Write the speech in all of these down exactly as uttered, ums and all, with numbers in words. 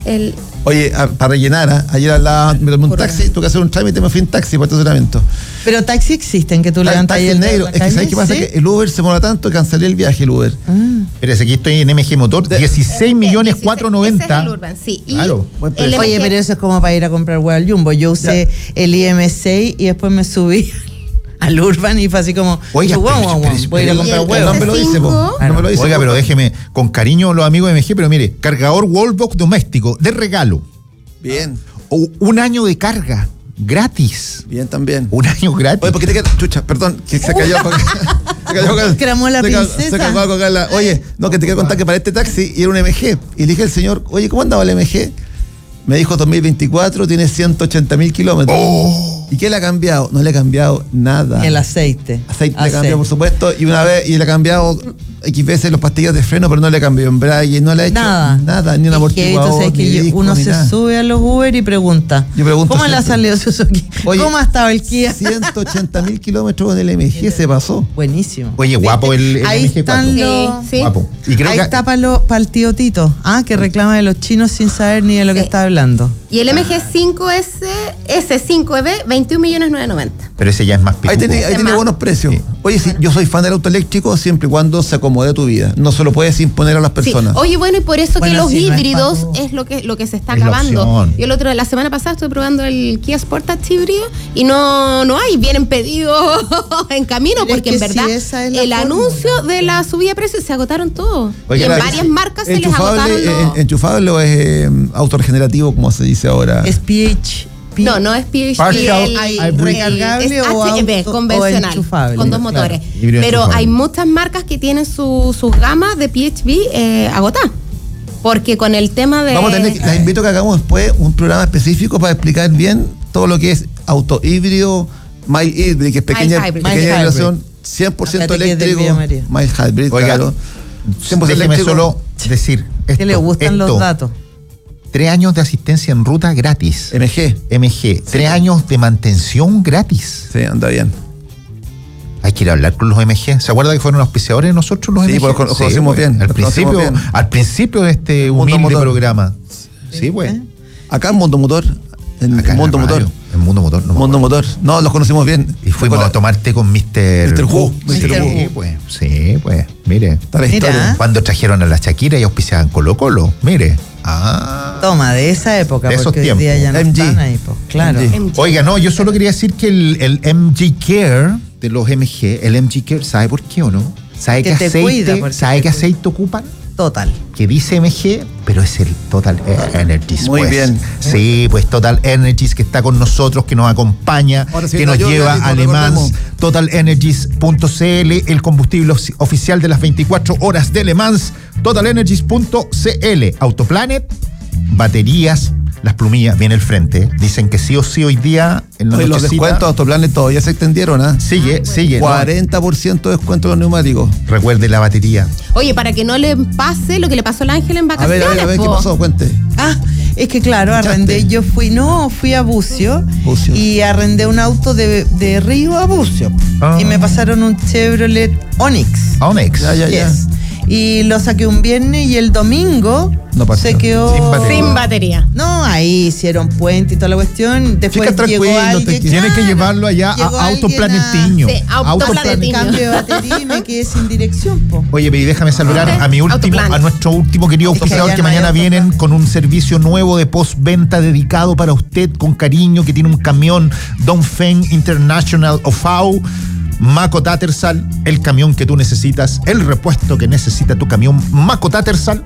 El... Oye, a, para rellenar, ¿eh? Ayer hablaba, me tomé un taxi, tuve que hacer un trámite, me fui en taxi por estacionamiento. Pero taxi existen, que tú levantas ahí el negro. Es que ¿sabes qué pasa? ¿Sí? Que el Uber se mola tanto que cancelé el viaje, el Uber. Ah. Pero aquí estoy en M G Motor, dieciséis millones cuatrocientos noventa. Ese es el Urban, sí. Y claro. el Oye, pero eso es como para ir a comprar hueá al Jumbo. Yo usé ya. el I M seis y después me subí al Urban y fue así como, oiga, wow, pero, wow, pero, wow, voy a ir a comprar el, huevos. No me lo dice, po. No me lo dice, oiga, po. pero déjeme, con cariño los amigos de M G, pero mire, cargador Wallbox doméstico de regalo. Bien. O un año de carga gratis. Bien también. Un año gratis. Oye, ¿por qué te quedas? Chucha, perdón, que se cayó. Se cayó con, Cramó la se princesa. Se cagó con la, oye, no, que te quiero contar que para este taxi y era un M G. Y le dije al señor, oye, ¿cómo andaba el M G? Me dijo dos mil veinticuatro, tiene ciento ochenta mil kilómetros. Oh. ¿Y qué le ha cambiado? No le ha cambiado nada. El aceite. Aceite Aceite. le cambió, por supuesto, y una vez, y le ha cambiado X veces los pastillas de freno, pero no le cambió embrague, no le ha hecho Nada. nada, ni un amortiguador, Entonces, ni que yo, disco, uno ni se nada. sube a los Uber y pregunta, Yo pregunto ¿cómo le ha siempre. salido Suzuki? Oye, ¿Cómo ha estado el Kia? ciento ochenta mil kilómetros con el M G se pasó. Buenísimo. Oye, guapo el, el Ahí M G están cuatro. los... Sí, sí. Guapo. Y creo Ahí que está para el tío Tito, ah, que reclama de los chinos sin saber ni de lo que Sí. está hablando. Y el M G cinco S, S cinco E B, veintiún millones novecientos noventa. pero ese ya es más Ahí pituco. tiene, ahí tiene Además. buenos precios. Sí. Oye, sí, yo soy fan del auto eléctrico siempre y cuando se acomode a tu vida. No se lo puedes imponer a las personas. Sí. Oye, bueno, y por eso Bueno, que los sí, no es híbridos pa' todo. es lo que lo que se está Es la acabando. opción. Yo el otro la semana pasada estuve probando el Kia Sportage híbrido y no no hay, vienen pedidos en camino, Pero es porque que en verdad sí, esa es la el fórmula. anuncio de la subida de precios se agotaron todos. Oye, y en claro, varias sí. marcas se les Enchufable, agotaron los... eh, enchufable o es eh, autorregenerativo, como se dice ahora. Es P H P. No, no es P H P, Partial el, Hay el- recargable es o H E B, auto- convencional, o enchufable, con dos claro. motores. Híbrido Pero enchufable. hay muchas marcas que tienen su- sus gamas de P H V eh, agotadas. Porque con el tema de... Vamos a tener, las invito a que hagamos después un programa específico para explicar bien todo lo que es auto híbrido, mild hybrid, que es pequeña, Mild hybrid. pequeña Mild vibración, cien por ciento Acuérdate que es del eléctrico, Villa María. mild hybrid, Oiga, claro. cien por ciento déjeme eléctrico. solo decir esto, Que le gustan esto. los datos. Tres años de asistencia en ruta gratis. M G. M G. Tres años de mantención gratis. Sí, anda bien. Hay que ir a hablar con los M G. ¿Se acuerda que fueron los auspiciadores de nosotros los Sí, M G? pues los conocimos pues, bien, Al los conocimos principio, bien. al principio de este Mundo humilde Motor. programa. Sí, pues. ¿Eh? Acá en Mundo Motor, en Acá en Mundo la radio, Motor. En Mundo Motor. No me Mundo acuerdo. Motor. No, los conocimos bien. Y fuimos Con la- a tomar té con mister mister Who, Sí, mister Who. pues. Sí, pues. Mire. Está la Mira. historia. Cuando trajeron a la Shakira y auspiciaban Colo Colo. Mire. Ah. Toma, de esa época, De esos porque hoy día tiempos. ya no M G. están ahí, pues, claro. M G. M G. Oiga, no, yo solo quería decir que el, el M G Care de los M G, el M G Care, ¿sabe por qué o no? ¿Sabe Que qué te aceite, cuida, porque ¿sabe te qué cuida. aceite ocupan? Total. Que dice M G, pero es el Total Energies. Muy pues. bien. Sí, pues Total Energies que está con nosotros, que nos acompaña, Ahora sí, que no, nos yo, lleva Lalito, a Le Mans, recordemos. total energies punto c l, el combustible ofi- oficial de las veinticuatro horas de Le Mans, total energies punto c l, Autoplanet, baterías, las plumillas, viene el frente. Dicen que sí o sí hoy día en la Oye, los nochecita- descuentos de Autoplanet todavía se extendieron, ¿ah? Sigue, sigue. ¿no? cuarenta por ciento de descuento en los neumáticos. Recuerde la batería. Oye, para que no le pase lo que le pasó al Ángel en A vacaciones. ver, a ver, a ver, ¿qué po. pasó? Cuente. Ah, es que claro, ¿Escuchaste? arrendé, yo fui, no, fui a Bucio, Bucio. y arrendé un auto de, de Río a Bucio. Ah. Y me pasaron un Chevrolet Onix. Onyx. Ya, ya, ya. Yes. Y lo saqué un viernes y el domingo No partió. se quedó... Sin batería. Sin batería. No, ahí hicieron puente y toda la cuestión. Después Chica, llegó tranquilo, alguien... tranquilo. Tiene que claro, llevarlo allá llegó a alguien Autoplanetiño. Sí, a Autoplanetiño. hacer cambio de batería y me quedé sin dirección, po. Oye, pero y déjame saludar a mi último, Autoplan. a nuestro último querido Es que auspiciador ya que no hay mañana autoplan. vienen con un servicio nuevo de postventa dedicado para usted con cariño, que tiene un camión Dongfeng International of A U, Mako Tattersall, el camión que tú necesitas, el repuesto que necesita tu camión, mako tattersall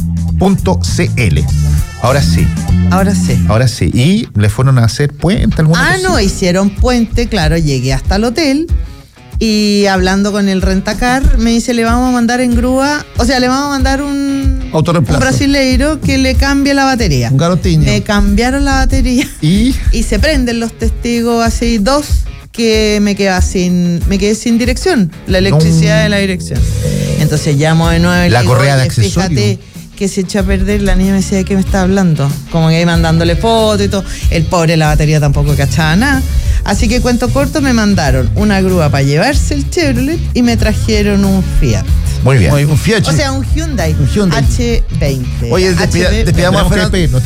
punto c l. Ahora sí, Ahora sí. ahora sí. Y le fueron a hacer puente alguna Ah, cosita? no, hicieron puente, claro, llegué hasta el hotel y hablando con el rentacar me dice, le vamos a mandar en grúa, o sea, le vamos a mandar un, un Autorreemplazo. brasileiro que le cambie la batería. Un garotiño. Me cambiaron la batería Y y se prenden los testigos así, dos, que me quedé sin, me quedé sin dirección, la electricidad No. de la dirección. Entonces llamo de nuevo y La le digo, correa de "Oye, accesorio". fíjate que se echó a perder". La niña me decía, ¿de qué me está hablando? Como que ahí mandándole fotos y todo. El pobre, la batería tampoco cachaba nada. Así que cuento corto, me mandaron una grúa para llevarse el Chevrolet y me trajeron un Fiat. Muy bien. Un Fiat. O sea, un Hyundai, Un Hyundai. H veinte. Oye, despida- H V despidamos a Tenemos que Fernando. despedirnos.